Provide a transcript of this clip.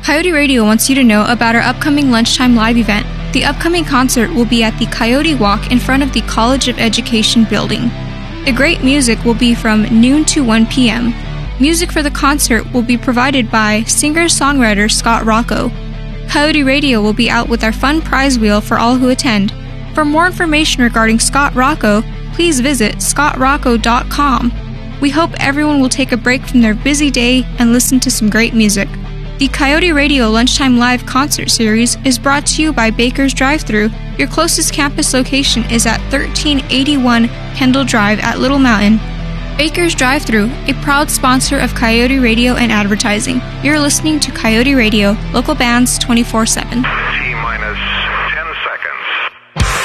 Coyote Radio wants you to know about our upcoming lunchtime live event. The upcoming concert will be at the Coyote Walk in front of the College of Education building. The great music will be from noon to 1 p.m. Music for the concert will be provided by singer-songwriter Scott Rocco. Coyote Radio will be out with our fun prize wheel for all who attend. For more information regarding Scott Rocco, please visit scottrocco.com. We hope everyone will take a break from their busy day and listen to some great music. The Coyote Radio Lunchtime Live concert series is brought to you by Baker's Drive-Thru. Your closest campus location is at 1381 Kendall Drive at Little Mountain. Baker's Drive-Thru, a proud sponsor of Coyote Radio and advertising. You're listening to Coyote Radio, local bands 24/7.